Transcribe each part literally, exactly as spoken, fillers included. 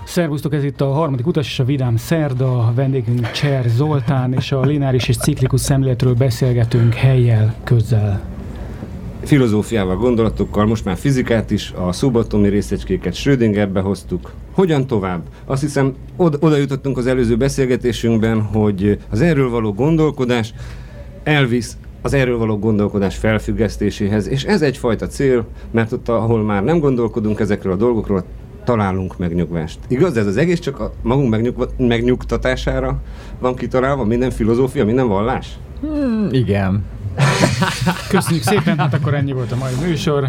Szervusztok, ez itt a harmadik utas és a Vidám Szerda, a vendégünk Cser Zoltán, és a lineáris és ciklikus szemléletről beszélgetünk helyjel, közzel. Filozófiával, gondolatokkal, most már fizikát is, a szubatomi részecskéket Schrödingerbe hoztuk. Hogyan tovább? Azt hiszem, oda, oda jutottunk az előző beszélgetésünkben, hogy az erről való gondolkodás elvisz az erről való gondolkodás felfüggesztéséhez, és ez egyfajta cél, mert ott, ahol már nem gondolkodunk ezekről a dolgokról, találunk megnyugvást. Igaz, ez az egész csak a magunk megnyug, megnyugtatására van kitalálva, minden filozófia, minden vallás? Hmm, igen. Köszönjük szépen, hát akkor ennyi volt a mai műsor.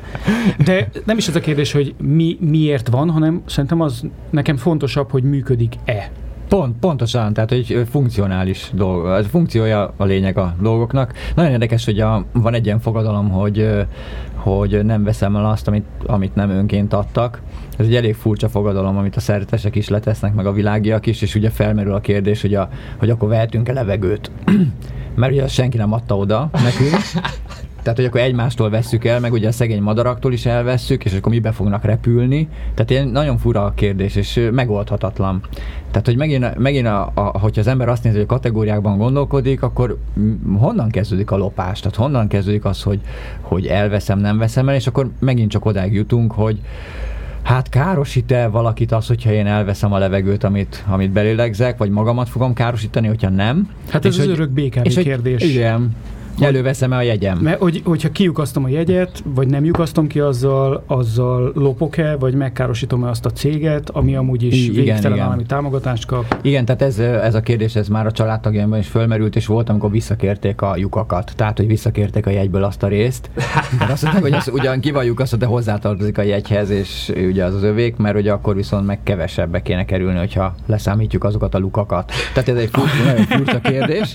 De nem is az a kérdés, hogy mi, miért van, hanem szerintem az nekem fontosabb, hogy működik-e. Pont, pontosan, tehát hogy funkcionális dolog, ez funkciója a lényeg a dolgoknak. Nagyon érdekes, hogy a, van egy ilyen fogadalom, hogy, hogy nem veszem el azt, amit, amit nem önként adtak. Ez egy elég furcsa fogadalom, amit a szerzetesek is letesznek, meg a világiak is, és ugye felmerül a kérdés, hogy, a, hogy akkor vehetünk-e levegőt. Mert ugye senki nem adta oda nekünk. Tehát, hogy akkor egymástól vesszük el, meg ugye a szegény madaraktól is elvesszük, és akkor mibe fognak repülni. Tehát ilyen nagyon fura a kérdés, és megoldhatatlan. Tehát, hogy megint, megint a, a, hogyha az ember azt nézi, hogy a kategóriákban gondolkodik, akkor honnan kezdődik a lopás? Tehát honnan kezdődik az, hogy, hogy elveszem, nem veszem el, és akkor megint csak odáig jutunk, hogy hát károsít-e valakit az, hogyha én elveszem a levegőt, amit, amit belélegzek, vagy magamat fogom károsítani, hogyha nem? Hát ez és az hogy, örök bé ká vé kérdés. Hogy, igen. Előveszem-e a jegyem? Mert hogy, hogyha kiukasztom a jegyet, vagy nem lyukasztom ki azzal, azzal lopok-e, vagy megkárosítom-e azt a céget, ami amúgy is végtelen állami támogatást kap? Igen, tehát ez, ez a kérdés, ez már a családtagjaimban is fölmerült, és volt, amikor visszakérték a lyukakat. Tehát, hogy visszakérték a jegyből azt a részt. Mert azt mondták, hogy az ugyan ki van lyukasztva, de hozzátartozik a jegyhez, és ugye az az övék, mert ugye akkor viszont meg kevesebbe kéne kerülni, hogyha leszámítjuk azokat a lukakat. Tehát ez egy furcsa, nagyon furcsa kérdés.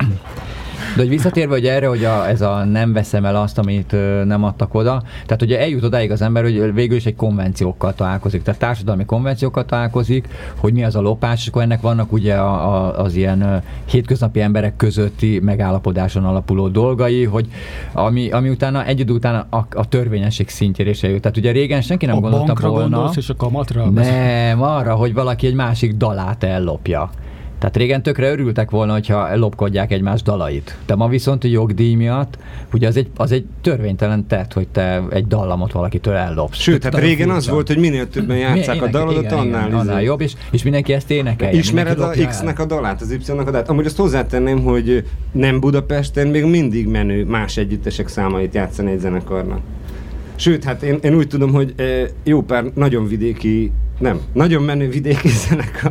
De hogy visszatérve hogy erre, hogy a, ez a nem veszem el azt, amit ö, nem adtak oda, tehát ugye eljut odáig az ember, hogy végül is egy konvenciókkal találkozik, tehát társadalmi konvenciókkal találkozik, hogy mi az a lopás, és akkor ennek vannak ugye a, a, az ilyen ö, hétköznapi emberek közötti megállapodáson alapuló dolgai, hogy ami, ami utána egy idő után a, a törvényesség szintjére is eljut. Tehát ugye régen senki nem a gondolta volna. A bankra gondolsz és a kamatra? Nem, arra, hogy valaki egy másik dalát ellopja. Tehát régen tökre örültek volna, hogyha lopkodják egymás dalait. De ma viszont a jogdíj miatt, ugye az egy, az egy törvénytelen tett, hogy te egy dallamot valakitől ellopsz. Sőt, hát régen az volt, hogy minél többen játsszák a dalodat, igen, annál, igen, annál jobb, és, és mindenki ezt énekelje. Ismered a X-nek a dalát, az Y-nek a dalát. Amúgy azt hozzátenném, hogy nem Budapesten még mindig menő más együttesek számait játszani egy zenekarnak. Sőt, hát én, én úgy tudom, hogy jó pár nagyon vidéki, nem, nagyon menő vidéki zenekar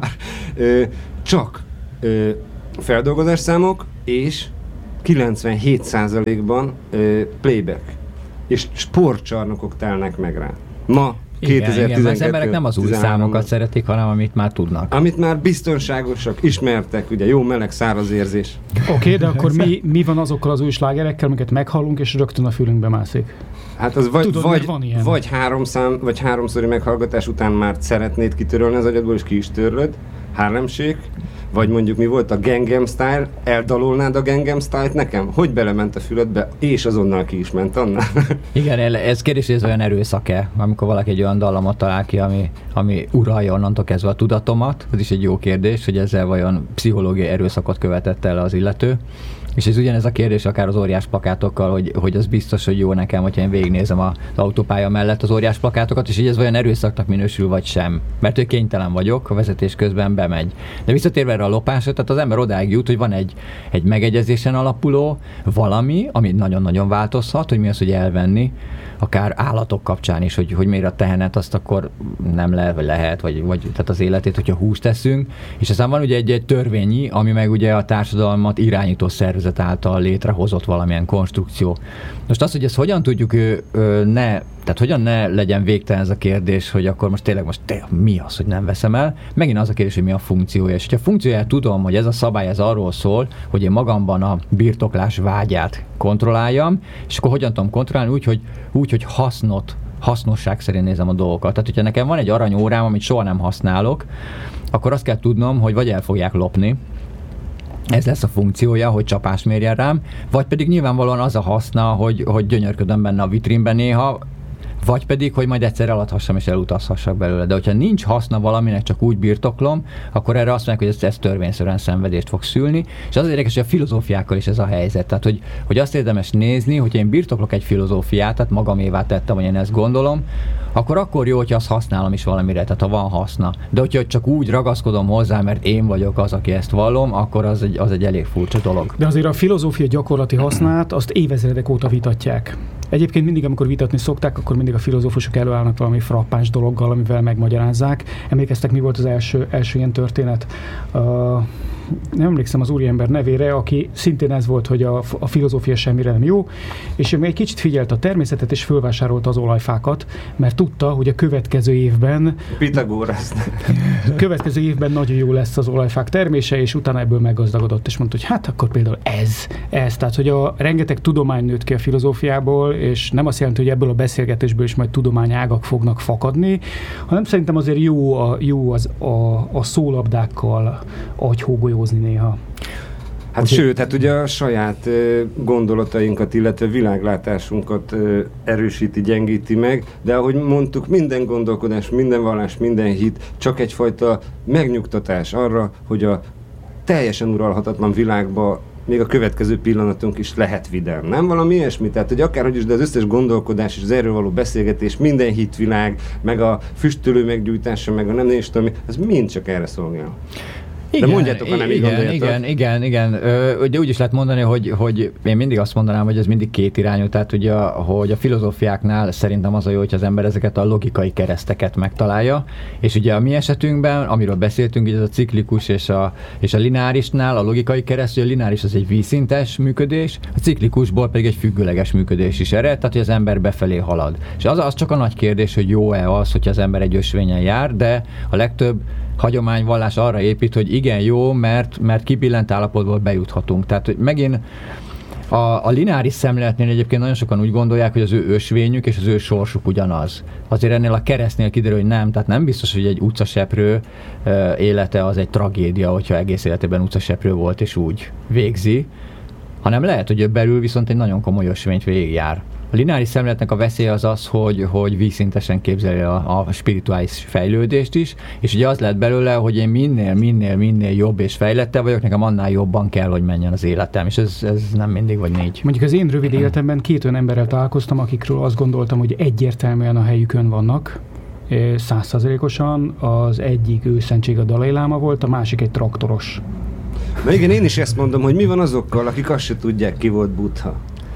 csak ö, feldolgozásszámok, és kilencvenhét százalékban ö, playback. És sportcsarnokok telnek meg rá. Ma kétezer-tizenkettő. Igen, igen, az emberek nem az új tizenhárom számokat szeretik, hanem amit már tudnak. Amit már biztonságosak, ismertek, ugye jó meleg, száraz érzés. Oké, okay, de akkor mi, mi van azokkal az új slágerekkel, amiket meghallunk, és rögtön a fülünkbe mászik? Hát az vagy, Tudod, vagy, van vagy, három szám, vagy háromszori meghallgatás után már szeretnéd kitörölni az agyadból, és ki is törlöd. Harlem Shake, vagy mondjuk mi volt a Gangnam Style, eldalolnád a Gangnam Style-t nekem? Hogy belement a füledbe, és azonnal ki is ment annál? Igen, ez kérdés, hogy ez olyan erőszak-e, amikor valaki egy olyan dallamot talál ki, ami, ami uralja onnantól kezdve a tudatomat. Ez is egy jó kérdés, hogy ezzel vajon pszichológiai erőszakot követett el az illető. És ez ugyanez a kérdés akár az óriás plakátokkal, hogy, hogy az biztos, hogy jó nekem, hogyha én végignézem az autópálya mellett az óriás plakátokat, és így ez vajon erőszaknak minősül, vagy sem. Mert ő kénytelen vagyok, a vezetés közben bemegy. De visszatérve erre a lopásra, tehát az ember odáig jut, hogy van egy, egy megegyezésen alapuló valami, ami nagyon-nagyon változhat, hogy mi az, hogy elvenni, akár állatok kapcsán is, hogy, hogy miért a tehenet azt akkor nem le, vagy lehet, vagy, vagy tehát az életét, hogyha húst teszünk. És aztán van ugye egy, egy törvényi, ami meg ugye a társadalmat irányító szervezet által létrehozott valamilyen konstrukció. Most az, hogy ezt hogyan tudjuk ő, ő, ne, tehát hogyan ne legyen végtelen ez a kérdés, hogy akkor most tényleg most tényleg mi az, hogy nem veszem el, megint az a kérdés, hogy mi a funkciója. És hogyha a funkcióját tudom, hogy ez a szabály ez arról szól, hogy én magamban a birtoklás vágyát kontrolláljam, és akkor hogyan tudom kontrollálni úgy, hogy, úgy, hogy hasznot, hasznosság szerint nézem a dolgokat. Tehát, hogyha nekem van egy aranyórám, amit soha nem használok, akkor azt kell tudnom, hogy vagy el fogják lopni, ez lesz a funkciója, hogy csapást mérjen rám, vagy pedig nyilvánvalóan az a haszna, hogy, hogy gyönyörködöm benne a vitrínben néha, vagy pedig, hogy majd egyszer eladhassam és elutazhassak belőle. De hogyha nincs haszna valaminek, csak úgy birtoklom, akkor erre azt mondják, hogy ez, ez törvényszerűen szenvedést fog szülni. És az érdekes, hogy a filozófiákkal is ez a helyzet. Tehát, hogy, hogy azt érdemes nézni, hogy én birtoklok egy filozófiát, tehát magamévá tettem, hogy én ezt gondolom, akkor akkor jó, hogyha azt használom is valamire, tehát ha van haszna. De hogyha csak úgy ragaszkodom hozzá, mert én vagyok az, aki ezt vallom, akkor az egy, az egy elég furcsa dolog. De azért a filozófia gyakorlati hasznát azt évezredek óta vitatják. Egyébként mindig, amikor vitatni szokták, akkor mindig a filozófusok előállnak valami frappáns dologgal, amivel megmagyarázzák. Emlékeztek, mi volt az első, első ilyen történet? Uh, nem emlékszem az úriember nevére, aki szintén ez volt, hogy a, a filozófia semmire nem jó, és ő egy kicsit figyelt a természetet, és fölvásárolta az olajfákat, mert tudta, hogy a következő évben Pitagorasz. következő évben nagyon jó lesz az olajfák termése, és utána ebből meggazdagodott, és mondta, hogy hát akkor például ez, ez. Tehát, hogy a rengeteg tudomány nőtt ki a filozófiából, és nem azt jelenti, hogy ebből a beszélgetésből is majd tudományágak fognak fakadni, hanem szerintem azért jó, a, jó az, a, a szólabdákkal agyhógolyózni néha. Hát okay. Sőt, hát ugye a saját gondolatainkat, illetve világlátásunkat erősíti, gyengíti meg, de ahogy mondtuk, minden gondolkodás, minden vallás, minden hit csak egyfajta megnyugtatás arra, hogy a teljesen uralhatatlan világba még a következő pillanatunk is lehet vidám. Nem valami ilyesmi? Tehát, hogy akárhogy is, de az összes gondolkodás és az erről való beszélgetés, minden hitvilág, meg a füstölő meggyújtása, meg a nem is tudom, az mind csak erre szolgál. Igen, de mondjátok, ha nem így igen, igen, igen, igen. Ö, ugye úgy is lehet mondani, hogy, hogy én mindig azt mondanám, hogy ez mindig két irányú, tehát ugye, hogy a filozófiáknál szerintem az a jó, hogy az ember ezeket a logikai kereszteket megtalálja, és ugye a mi esetünkben, amiről beszéltünk, ez a ciklikus és a, és a lineárisnál a logikai kereszt, hogy a lineáris az egy vízszintes működés, a ciklikusból pedig egy függőleges működés is ered, tehát hogy az ember befelé halad. És az, az csak a nagy kérdés, hogy jó-e az, hogy az ember egy ösvényen jár, de a legtöbb hagyományvallás arra épít, hogy igen, jó, mert, mert kibillent állapotból bejuthatunk. Tehát, hogy megint a, a lineáris szemléletnél egyébként nagyon sokan úgy gondolják, hogy az ő ösvényük és az ő sorsuk ugyanaz. Azért ennél a keresztnél kiderül, hogy nem, tehát nem biztos, hogy egy utcaseprő uh, élete az egy tragédia, hogyha egész életében utcaseprő volt és úgy végzi, hanem lehet, hogy ő belül viszont egy nagyon komoly ösvényt végigjár. A lineáris szemléletnek a veszélye az az, hogy, hogy vízszintesen képzeli a, a spirituális fejlődést is, és ugye az lehet belőle, hogy én minél, minél, minél jobb és fejlettebb vagyok, nekem annál jobban kell, hogy menjen az életem, és ez, ez nem mindig vagy négy. Mondjuk az én rövid életemben két olyan emberrel találkoztam, akikről azt gondoltam, hogy egyértelműen a helyükön vannak, százszázalékosan. Az egyik őszentség a Dalai Láma volt, a másik egy traktoros. Na igen, én is ezt mondom, hogy mi van azokkal, akik azt se tudják, ki volt Buddha.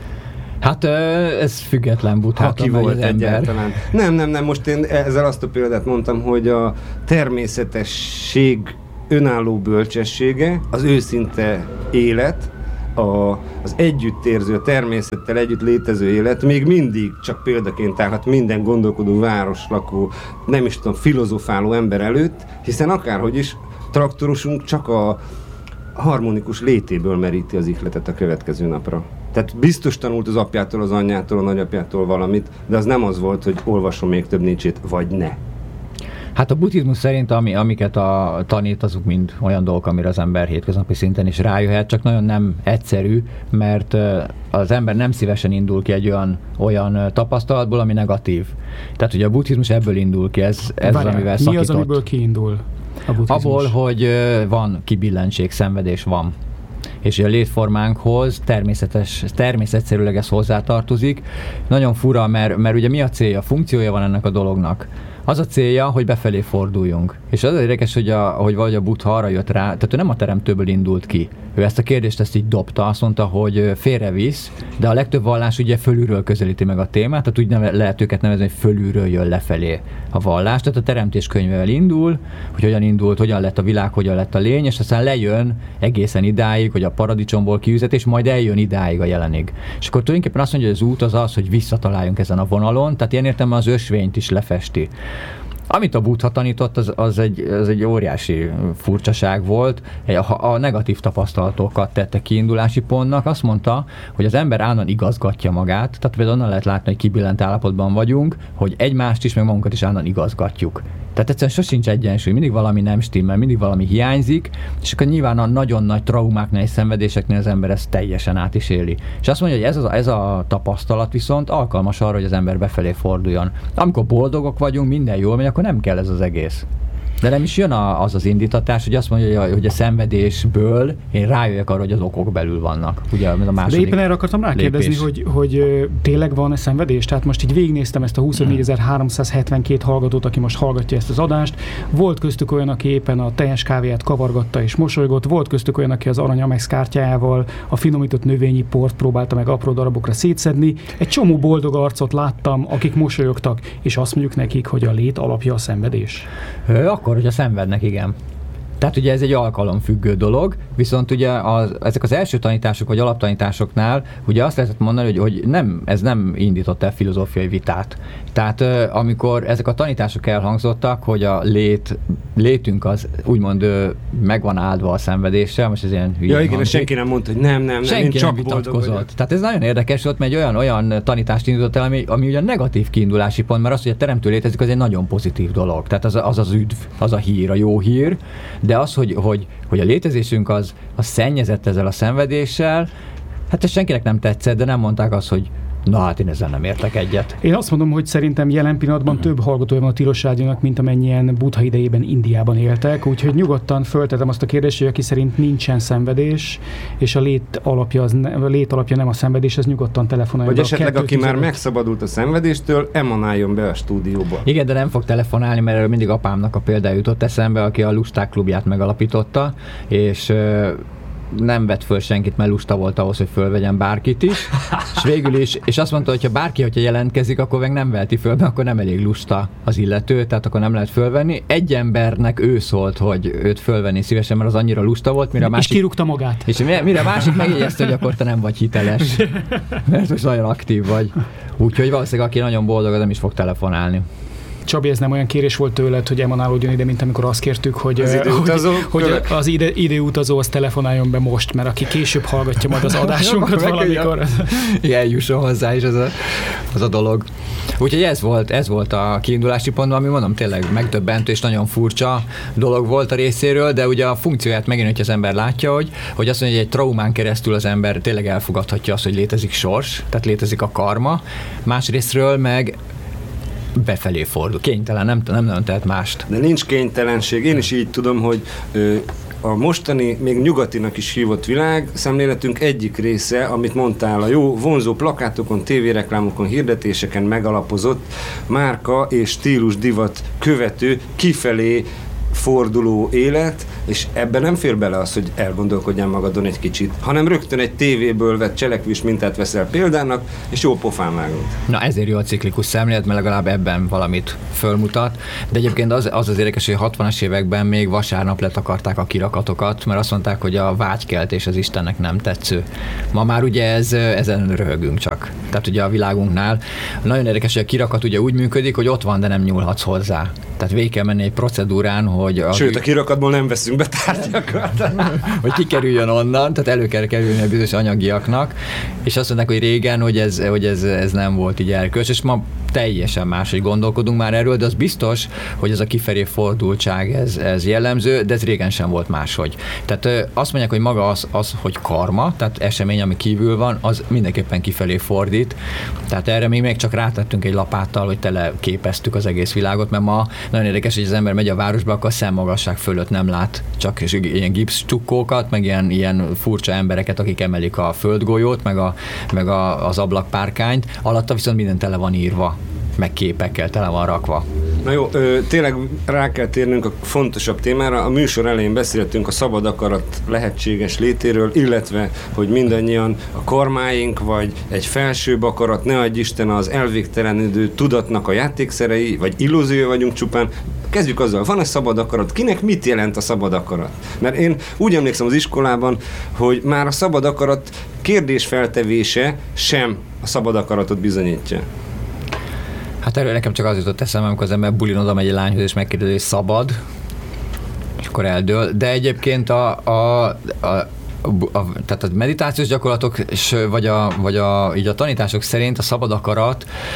Hát ez független Buddhától megy az egyáltalán. Nem, nem, nem, most én ezzel azt a példát mondtam, hogy a természetesség önálló bölcsessége, az őszinte élet, a, az együttérző, a természettel együtt létező élet még mindig csak példaként állhat minden gondolkodó városlakó, nem is tudom, filozofáló ember előtt, hiszen akárhogy is traktorosunk csak a harmonikus létéből meríti az ihletet a következő napra. Tehát biztos tanult az apjától, az anyjától, a nagyapjától valamit, de az nem az volt, hogy olvasom még több Nietzsét, vagy ne. Hát a buddhizmus szerint, ami, amiket a, tanít, azok mind olyan dolgok, amire az ember hétköznapi szinten is rájöhet, csak nagyon nem egyszerű, mert az ember nem szívesen indul ki egy olyan, olyan tapasztalatból, ami negatív. Tehát ugye a buddhizmus ebből indul ki, ez, ez Várjál, az, amivel mi szakított. az, amiből kiindul a buddhizmus? Abból, hogy van kibillentség, szenvedés van. És a létformánkhoz természetes, természetszerűleg ez hozzátartozik. Nagyon fura, mert, mert ugye mi a célja? Funkciója van ennek a dolognak. Az a célja, hogy befelé forduljunk. És az érdekes, hogy, a, hogy valahogy a Buddha arra jött rá, tehát ő nem a teremtőből indult ki. Ő ezt a kérdést ezt így dobta, azt mondta, hogy félrevisz, de a legtöbb vallás ugye fölülről közelíti meg a témát, tehát úgy neve, lehet őket nevezni, hogy fölülről jön lefelé a vallás. Tehát a teremtés könyvével indul, hogy hogyan indult, hogyan lett a világ, hogyan lett a lény, és aztán lejön egészen idáig, hogy a paradicsomból kiüzet, és majd eljön idáig a jelenig. És akkor tulajdonképpen azt mondja, hogy az út az az, hogy visszataláljunk ezen a vonalon, tehát ilyen értelemben az ösvényt is lefesti. Amit a Buddha tanított, az, az, egy, az egy óriási furcsaság volt. A, a negatív tapasztalatokat tette kiindulási pontnak. Azt mondta, hogy az ember állandóan igazgatja magát. Tehát például onnan lehet látni, hogy kibillent állapotban vagyunk, hogy egymást is, meg magunkat is állandóan igazgatjuk. Tehát egyszerűen sosincs egyensúly, mindig valami nem stimmel, mindig valami hiányzik, és akkor nyilván a nagyon nagy traumáknál és szenvedéseknél az ember ezt teljesen át is éli. És azt mondja, hogy ez a, ez a tapasztalat viszont alkalmas arra, hogy az ember befelé forduljon. Amikor boldogok vagyunk, minden jól megy, akkor nem kell ez az egész. De nem is jön a, az az indítatás, hogy azt mondja, hogy a, hogy a szenvedésből én rájöjjek arra, hogy az okok belül vannak. Ugye a második De éppen erre akartam rákérdezni, hogy, hogy tényleg van-e szenvedés? Tehát most így végignéztem ezt a huszonnégyezer-háromszázhetvenkét hallgatót, aki most hallgatja ezt az adást. Volt köztük olyan, aki éppen a teljes kávéját kavargatta és mosolygott, volt köztük olyan, aki az Arany Amex kártyájával a finomított növényi port próbálta meg apró darabokra szétszedni. Egy csomó boldog arcot láttam, akik mosolyogtak, és azt mondjuk nekik, hogy a lét alapja a szenvedés. Akkor, hogyha szenvednek, igen. Tehát ugye ez egy alkalomfüggő dolog, viszont ugye az, ezek az első tanítások vagy alaptanításoknál ugye azt lehetett mondani, hogy, hogy nem, ez nem indított el filozófiai vitát. Tehát amikor ezek a tanítások elhangzottak, hogy a lét, létünk az úgymond meg van áldva a szenvedéssel, most ez ilyen hülye Ja igen, senki nem mondta, hogy nem, nem, nem, senki én csak nem vitatkozott. vagyok. Tehát ez nagyon érdekes volt, mert egy olyan, olyan tanítást indított el, ami, ami ugye negatív kiindulási pont, mert az, hogy a teremtő létezik, az egy nagyon pozitív dolog. Tehát az az, az üdv, az a hír, a jó hír, de az, hogy, hogy, hogy a létezésünk az, az szennyezett ezzel a szenvedéssel, hát ez senkinek nem tetszett, de nem mondták azt, hogy na hát én ezzel nem értek egyet. Én azt mondom, hogy szerintem jelen pillanatban uh-huh. több hallgatója van a Tilos Rádiónak, mint amennyien Buddha idejében Indiában éltek, úgyhogy nyugodtan föltetem azt a kérdést, hogy aki szerint nincsen szenvedés, és a lét alapja, az ne, a lét alapja nem a szenvedés, az nyugodtan telefonáljon. Vagy esetleg aki már megszabadult a szenvedéstől, emanáljon be a stúdióba. Igen, de nem fog telefonálni, mert erről mindig apámnak a példája jutott eszembe, aki a Lusták klubját megalapította, és nem vett föl senkit, mert lusta volt ahhoz, hogy fölvegyen bárkit is, és végül is, és azt mondta, hogy ha bárki, hogyha jelentkezik, akkor meg nem veheti föl, mert akkor nem elég lusta az illető, tehát akkor nem lehet fölvenni. Egy embernek ő szólt, hogy őt fölvenni szívesen, mert az annyira lusta volt, mire a másik... És kirúgta magát. És mire a másik megjegyezte, hogy akkor te nem vagy hiteles, mert most nagyon aktív vagy. Úgyhogy valószínűleg aki nagyon boldog, nem is fog telefonálni. Csabi, ez nem olyan kérés volt tőled, hogy emanálódjon ide, mint amikor azt kértük, hogy az időutazó, hogy, hogy az ide, időutazó az telefonáljon be most, mert aki később hallgatja majd az adásunkat valamikor. Eljusson hozzá is az a, az a dolog. Úgyhogy ez volt, ez volt a kiindulási pont, ami mondom tényleg megdöbbentő és nagyon furcsa dolog volt a részéről, de ugye a funkcióját megint, hogy az ember látja, hogy, hogy azt mondja, hogy egy traumán keresztül az ember tényleg elfogadhatja azt, hogy létezik sors, tehát létezik a karma. Másrésztről meg befelé fordul. Kénytelen, nem, nem nagyon tehet mást. De nincs kénytelenség. Én is így tudom, hogy ö, a mostani, még nyugatinak is hívott világ szemléletünk egyik része, amit mondtál, a jó vonzó plakátokon, tévéreklámokon, hirdetéseken megalapozott márka és stílus divat követő kifelé forduló élet, és ebben nem fér bele az, hogy elgondolkodjál magadon egy kicsit, hanem rögtön egy tévéből vett cselekvés mintát veszel példának, és jó pofán vágod. Na ezért jó a ciklikus szemlélet, mert legalább ebben valamit fölmutat. De egyébként az az, az érdekes, hogy a hatvanas években még vasárnap letakarták a kirakatokat, mert azt mondták, hogy a vágykeltés az Istennek nem tetsző. Ma már ugye ez, ezen röhögünk csak. Tehát ugye a világunknál nagyon érdekes, hogy a kirakat ugye úgy működik, hogy ott van, de nem nyúlhatsz hozzá. Tehát végig kell menni egy procedúrán, hogy... A... Sőt, a kirakatból nem veszünk be tárgyakat. hogy kikerüljön onnan, tehát elő kell kerülni a bizonyos anyagiaknak, és azt mondták, hogy régen, hogy ez, hogy ez, ez nem volt így erkölcs, és ma teljesen máshogy gondolkodunk már erről, de az biztos, hogy ez a kifelé fordultság, ez, ez jellemző, de ez régen sem volt máshogy. Tehát azt mondják, hogy maga az, az, hogy karma, tehát esemény, ami kívül van, az mindenképpen kifelé fordít. Tehát erre mi még csak rátettünk egy lapáttal, hogy teleképeztük az egész világot, mert ma nagyon érdekes, hogy az ember megy a városba, akkor a szemmagasság fölött nem lát csak ilyen gipszcsukkókat, meg ilyen, ilyen furcsa embereket, akik emelik a földgolyót, meg, a, meg a, az ablakpárkányt, alatta viszont minden tele van írva, meg képekkel tele van rakva. Na jó, ö, tényleg rá kell térnünk a fontosabb témára. A műsor elején beszéltünk a szabad akarat lehetséges létéről, illetve, hogy mindannyian a karmáink, vagy egy felsőbb akarat, ne adj Isten, az elvégtelenedő tudatnak a játékszerei, vagy illúzió vagyunk csupán. Kezdjük azzal, van-e szabad akarat? Kinek mit jelent a szabad akarat? Mert én úgy emlékszem az iskolában, hogy már a szabad akarat kérdésfeltevése sem a szabad akaratot bizonyítja. Hát erről nekem csak az jutott eszembe, amikor az ember bulin oda megy egy lányhoz, és megkérdezi, hogy szabad, és akkor eldől. De egyébként a, a, a, a, tehát a meditációs gyakorlatok, és, vagy, a, vagy a, így a tanítások szerint a szabad akarat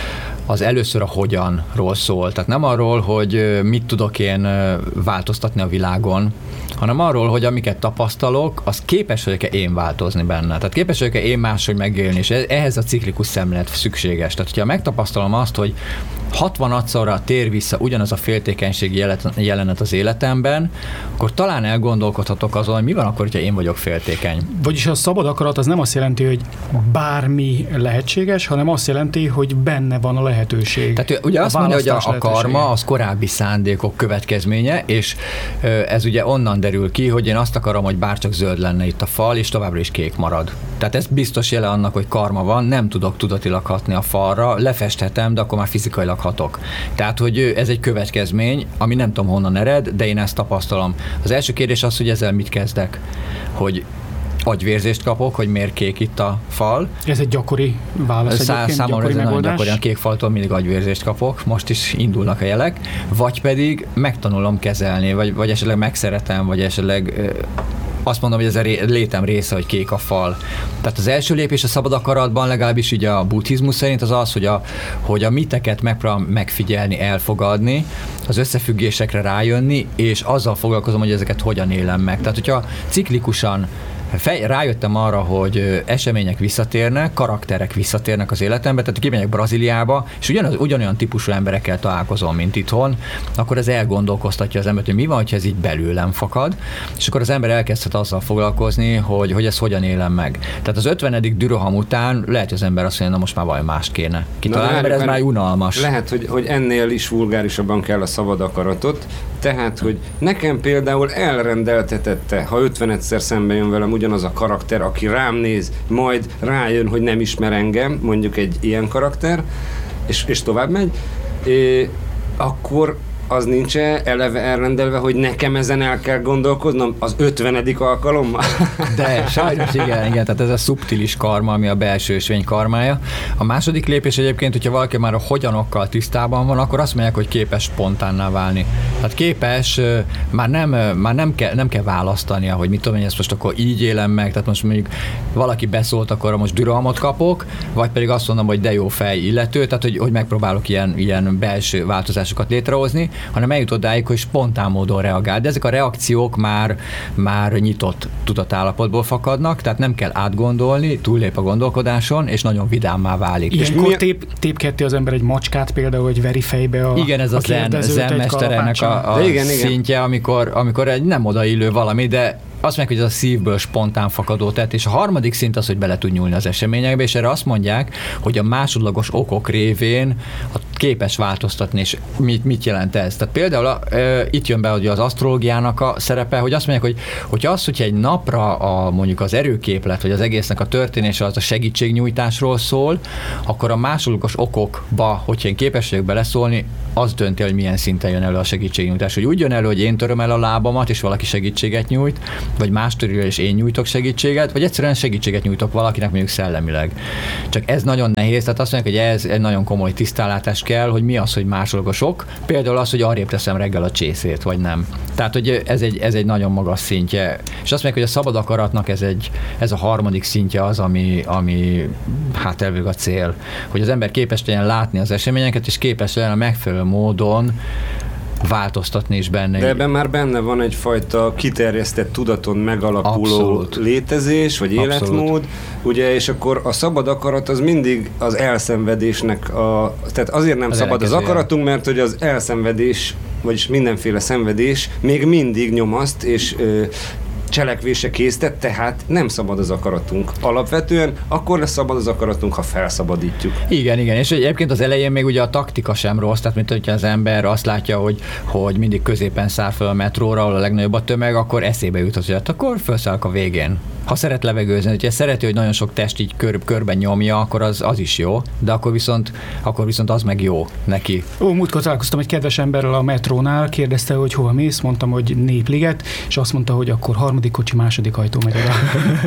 az először a hogyanról szól. Tehát nem arról, hogy mit tudok én változtatni a világon, hanem arról, hogy amiket tapasztalok, az képes vagyok-e én változni benne. Tehát képes vagyok-e én máshogy megélni, és ehhez a ciklikus szemlélet szükséges. Tehát, hogyha megtapasztalom azt, hogy hatvanadszorra tér vissza ugyanaz a féltékenység jelenet az életemben, akkor talán elgondolkodhatok azon, hogy mi van akkor, hogyha én vagyok féltékeny. Vagyis a szabad akarat az nem azt jelenti, hogy bármi lehetséges, hanem azt jelenti, hogy benne van a lehetőség. Tehát ugye azt mondja, hogy a, a karma az korábbi szándékok következménye, és ez ugye onnan derül ki, hogy én azt akarom, hogy bárcsak zöld lenne itt a fal, és továbbra is kék marad. Tehát ez biztos jele annak, hogy karma van, nem tudok tudatilag hatni a falra, lefesthetem, de akkor már fizikailag hatok. Tehát, hogy ez egy következmény, ami nem tudom honnan ered, de én ezt tapasztalom. Az első kérdés az, hogy ezzel mit kezdek? Hogy agyvérzést kapok, hogy miért kék itt a fal. Ez egy gyakori válasz Szá- egyébként, számomra gyakori ez megoldás. nagyon gyakori, a kék faltól mindig agyvérzést kapok, most is indulnak a jelek, vagy pedig megtanulom kezelni, vagy, vagy esetleg megszeretem, vagy esetleg azt mondom, hogy ez a létem része, hogy kék a fal. Tehát az első lépés a szabad akaratban, legalábbis ugye a buddhizmus szerint az az, hogy a, hogy a miteket megpróbálom megfigyelni, elfogadni, az összefüggésekre rájönni, és azzal foglalkozom, hogy ezeket hogyan élem meg. Tehát, hogyha ciklikusan Fej, rájöttem arra, hogy események visszatérnek, karakterek visszatérnek az életembe, tehát kimegyek Brazíliába, és ugyanaz, ugyanolyan típusú emberekkel találkozom, mint itthon, akkor ez elgondolkoztatja az embert, hogy mi van, hogyha ez így belőlem fakad, és akkor az ember elkezdhet azzal foglalkozni, hogy, hogy ezt hogyan élem meg. Tehát az ötvenedik düroham után lehet, hogy az ember azt mondja, na most már valami mást kéne kitalálni, mert ez már unalmas. Lehet, hogy, hogy ennél is vulgárisabban kell a szabad akaratot, tehát, hogy nekem például elrendeltetette, ha ötvenedszer szembe jön velem ugyanaz a karakter, aki rám néz, majd rájön, hogy nem ismer engem, mondjuk egy ilyen karakter, és, és tovább megy, é, akkor az nincs eleve elrendelve, hogy nekem ezen el kell gondolkoznom az ötvenedik alkalommal? De sajnos igen, igen, tehát ez a szubtilis karma, ami a belső ösvény karmája. A második lépés egyébként, hogyha valaki már a hogyanokkal tisztában van, akkor azt mondják, hogy képes spontánná válni. Tehát képes, már nem, már nem, kell, nem kell választania, hogy mit tudom én, ezt most akkor így élem meg, tehát most mondjuk valaki beszólt, akkor most düralmat kapok, vagy pedig azt mondom, hogy de jó fej illető, tehát hogy, hogy megpróbálok ilyen, ilyen belső változásokat létrehozni, hanem eljut odáig, hogy spontán módon reagál. De ezek a reakciók már, már nyitott tudatállapotból fakadnak, tehát nem kell átgondolni, túllép a gondolkodáson, és nagyon vidámmá válik. Ilyenkor tép, tépkedti az ember egy macskát például, hogy veri fejbe a igen, ez a, a zen, zenmesterenek a, a igen, szintje, igen. Amikor, amikor egy nem odaillő valami, de azt mondják, hogy ez a szívből spontán fakadó tett, és a harmadik szint az, hogy bele tud nyúlni az eseményekbe, és erre azt mondják, hogy a másodlagos okok révén képes változtatni, és mit, mit jelent ez? Tehát például a, e, itt jön be hogy az asztrológiának a szerepe, hogy azt mondják, hogy hogyha az, hogyha egy napra a, mondjuk az erőképlet, vagy az egésznek a történése az a segítségnyújtásról szól, akkor a másodlagos okokba, hogyha én képes vagyok beleszólni, az dönti, hogy milyen szinten jön elő a segítségnyújtás. Hogy úgy jön elő, hogy én töröm el a lábamat, és valaki segítséget nyújt, vagy más törül, és én nyújtok segítséget, vagy egyszerűen segítséget nyújtok valakinek mondjuk szellemileg. Csak ez nagyon nehéz, tehát azt mondják, hogy ez egy nagyon komoly tisztánlátás kell, hogy mi az, hogy másodlagos ok. Például az, hogy arrébb teszem reggel a csészét, vagy nem. Tehát, hogy ez egy, ez egy nagyon magas szintje. És azt mondják, hogy a szabad akaratnak ez, egy, ez a harmadik szintje az, ami, ami hát elvég a cél. Hogy az ember képes legyen látni az eseményeket, és képes legyen a megfelelő módon változtatni is benne. De ebben már benne van egyfajta kiterjesztett tudaton megalapuló abszolút. Létezés, vagy abszolút. Életmód, ugye, és akkor a szabad akarat az mindig az elszenvedésnek a... Tehát azért nem az szabad az akaratunk, mert hogy az elszenvedés, vagyis mindenféle szenvedés még mindig nyomaszt, és ö, cselekvése késztet, tehát nem szabad az akaratunk. Alapvetően akkor lesz szabad az akaratunk, ha felszabadítjuk. Igen, igen, és egyébként az elején még ugye a taktika sem rossz, tehát mint hogyha az ember azt látja, hogy, hogy mindig középen száll fel a metróra, ahol a legnagyobb a tömeg, akkor eszébe jut az, hogy hát akkor felszállok a végén. Ha szeret levegőzni, hogyha szereti, hogy nagyon sok test így kör, körben nyomja, akkor az, az is jó, de akkor viszont, akkor viszont az meg jó neki. Ó, múltkor találkoztam egy kedves emberrel a metrónál, kérdezte, hogy hova mész, mondtam, hogy Népliget, és azt mondta, hogy akkor harmadik kocsi, második ajtó megy oda.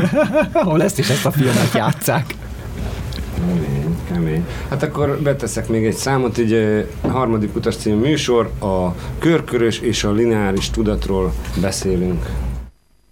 Ahol ezt is ezt a filmet játsszák. Kemény, kemény. Hát akkor beteszek még egy számot, így a harmadik utas című műsor, a körkörös és a lineáris tudatról beszélünk.